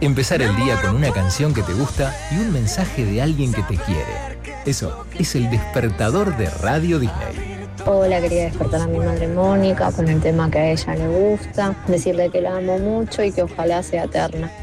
Empezar el día con una canción que te gusta y un mensaje de alguien que te quiere. Eso es el despertador de Radio Disney. Hola, quería despertar a mi madre Mónica con el tema que a ella le gusta, decirle que la amo mucho y que ojalá sea eterna.